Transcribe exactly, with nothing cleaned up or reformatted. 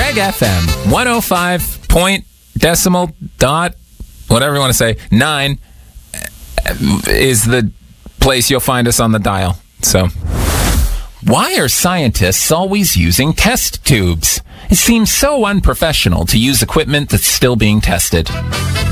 Reg F M, one oh five point decimal dot, whatever you want to say, nine is the place you'll find us on the dial. So, why are scientists always using test tubes? It seems so unprofessional to use equipment that's still being tested.